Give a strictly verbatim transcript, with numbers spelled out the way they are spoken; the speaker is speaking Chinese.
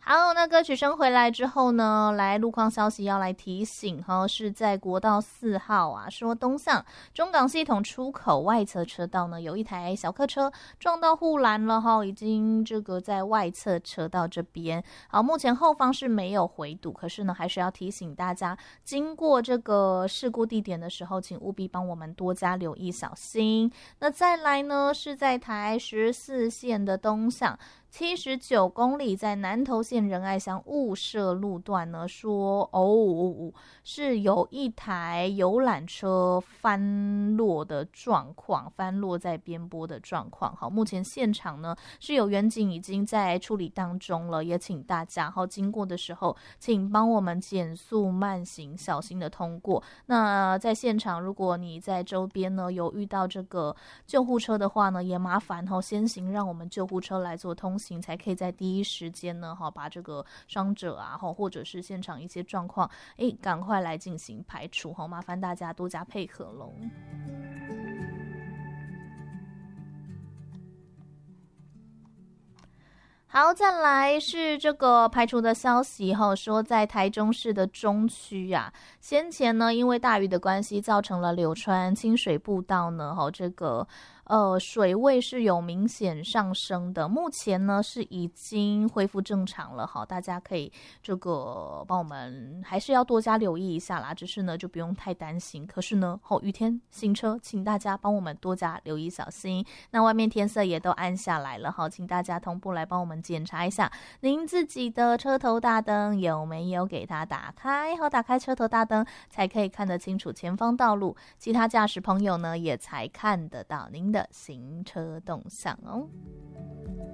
好，那歌曲声回来之后呢，来路况消息要来提醒哈，是在国道四号啊，说东向中港系统出口外侧车道呢，有一台小客车撞到护栏了哈，已经这个在外侧车道这边。好，目前后方是没有回堵，可是呢，还是要提醒大家，经过这个事故地点的时候，请务必帮我们多加留意，小心。那再来呢，是在台十四线的东向。七十九公里，在南投县仁爱乡雾社路段呢，说哦，是有一台游览车翻落的状况，翻落在边坡的状况。好，目前现场呢是有员警已经在处理当中了，也请大家好经过的时候，请帮我们减速慢行，小心的通过。那在现场，如果你在周边呢有遇到这个救护车的话呢，也麻烦哈先行让我们救护车来做通行。才可以在第一时间呢，哈，把这个伤者啊，或者是现场一些状况，哎，赶快来进行排除，哈，麻烦大家多加配合喽。好，再来是这个排除的消息哈，说在台中市的中区啊，先前呢因为大雨的关系，造成了柳川清水步道呢，哈，这个。呃，水位是有明显上升的，目前呢是已经恢复正常了，好，大家可以这个帮我们还是要多加留意一下啦，只是呢就不用太担心。可是呢，后雨天行车，请大家帮我们多加留意小心。那外面天色也都暗下来了，好，请大家同步来帮我们检查一下您自己的车头大灯有没有给它打开，好，打开车头大灯才可以看得清楚前方道路，其他驾驶朋友呢也才看得到您的行车动向哦。